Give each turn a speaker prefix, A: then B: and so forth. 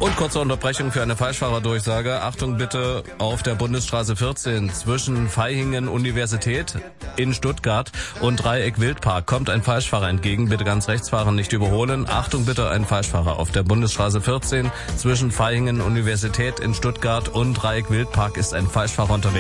A: Und kurze Unterbrechung für eine Falschfahrerdurchsage. Achtung bitte, auf der Bundesstraße 14 zwischen Vaihingen Universität in Stuttgart und Dreieck Wildpark kommt ein Falschfahrer entgegen. Bitte ganz rechts fahren, nicht überholen. Achtung bitte, ein Falschfahrer auf der Bundesstraße 14 zwischen Vaihingen Universität in Stuttgart und Dreieck Wildpark ist ein Falschfahrer unterwegs.